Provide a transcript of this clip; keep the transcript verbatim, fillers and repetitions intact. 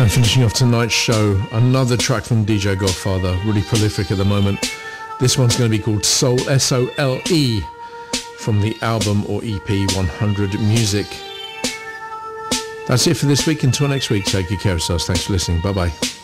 And finishing off tonight's show, another track from D J Godfather, really prolific at the moment. This one's going to be called Soul, S O L E, from the album or E P one hundred Music. That's it for this week. Until next week, take good care of yourselves. Thanks for listening. Bye-bye.